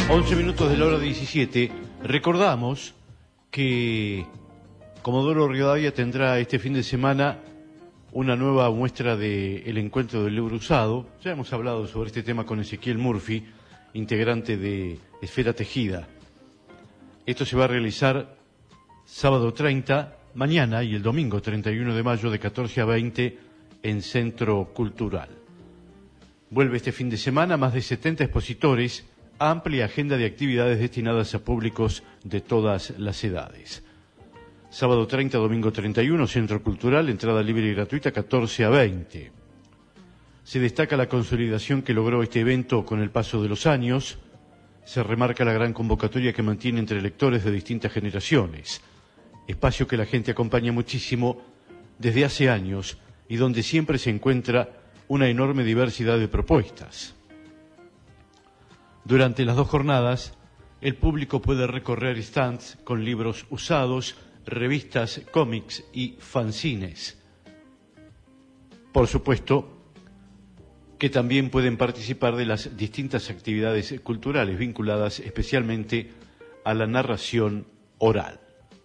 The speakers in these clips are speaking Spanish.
11 minutos de la hora 17. Recordamos que Comodoro Rivadavia tendrá este fin de semana una nueva muestra del encuentro del libro usado. Ya hemos hablado sobre este tema con Ezequiel Murphy, integrante de Esfera Tejida. Esto se va a realizar sábado 30, mañana, y el domingo 31 de mayo de 14 a 20 en Centro Cultural. Vuelve este fin de semana más de 70 expositores, amplia agenda de actividades destinadas a públicos de todas las edades. Sábado 30, domingo 31, Centro Cultural, entrada libre y gratuita, 14 a 20. Se destaca la consolidación que logró este evento con el paso de los años. Se remarca la gran convocatoria que mantiene entre lectores de distintas generaciones. Espacio que la gente acompaña muchísimo desde hace años y donde siempre se encuentra una enorme diversidad de propuestas. Durante las dos jornadas, el público puede recorrer stands con libros usados, revistas, cómics y fanzines. Por supuesto que también pueden participar de las distintas actividades culturales vinculadas especialmente a la narración oral.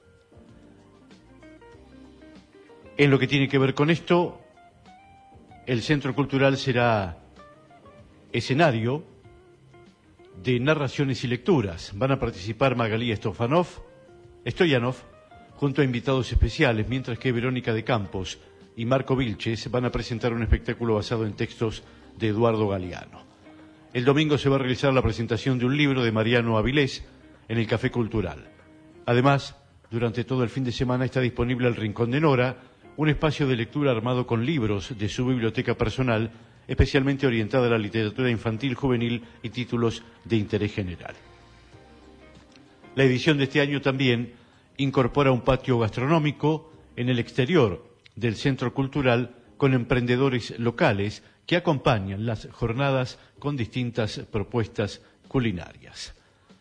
En lo que tiene que ver con esto, el Centro Cultural será escenario de narraciones y lecturas. Van a participar Magalí Stoyanov junto a invitados especiales, mientras que Verónica de Campos y Marco Vilches van a presentar un espectáculo basado en textos de Eduardo Galeano. El domingo se va a realizar la presentación de un libro de Mariano Avilés en el Café Cultural. Además, durante todo el fin de semana está disponible el Rincón de Nora, un espacio de lectura armado con libros de su biblioteca personal, especialmente orientada a la literatura infantil, juvenil y títulos de interés general. La edición de este año también incorpora un patio gastronómico en el exterior del Centro Cultural con emprendedores locales que acompañan las jornadas con distintas propuestas culinarias.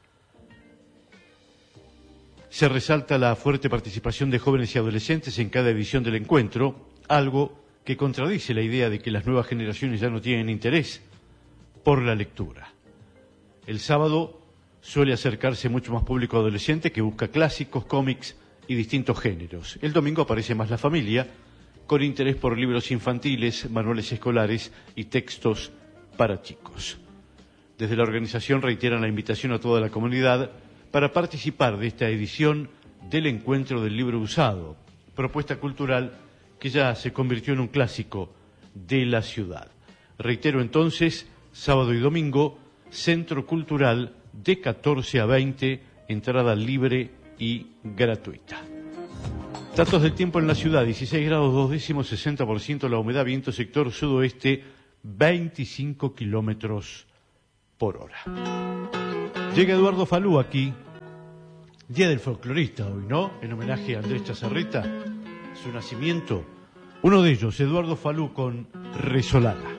Se resalta la fuerte participación de jóvenes y adolescentes en cada edición del encuentro, algo que contradice la idea de que las nuevas generaciones ya no tienen interés por la lectura. El sábado suele acercarse mucho más público adolescente que busca clásicos, cómics y distintos géneros. El domingo aparece más la familia, con interés por libros infantiles, manuales escolares y textos para chicos. Desde la organización reiteran la invitación a toda la comunidad para participar de esta edición del Encuentro del Libro Usado, propuesta cultural que ya se convirtió en un clásico de la ciudad. Reitero entonces, sábado y domingo, Centro Cultural de 14 a 20, entrada libre y gratuita. Datos del tiempo en la ciudad: 16 grados 2 décimos, 60% la humedad, viento sector sudoeste, 25 kilómetros por hora. Llega Eduardo Falú aquí, Día del Folclorista hoy, ¿no? En homenaje a Andrés Chazarreta, su nacimiento. Uno de ellos, Eduardo Falú con Resolana.